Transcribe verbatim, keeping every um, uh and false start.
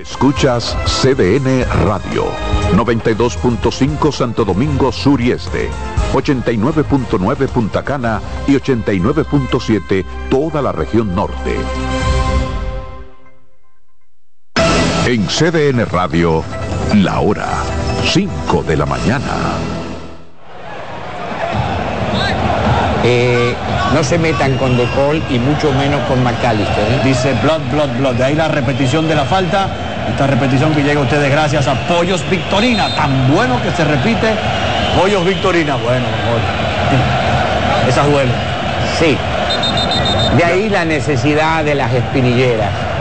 Escuchas C D N Radio, noventa y dos punto cinco Santo Domingo Sur y Este, ochenta y nueve punto nueve Punta Cana y ochenta y nueve punto siete toda la región norte. En C D N Radio, la hora cinco de la mañana. Eh, no se metan con De Paul y mucho menos con McAllister, ¿eh? Dice blood, blood, blood. De ahí la repetición de la falta. Esta repetición que llega a ustedes gracias a Pollos Victorina. Tan bueno que se repite. Pollos Victorina. Bueno, mejor. Esas duelen. Sí. De ahí la necesidad de las espinilleras.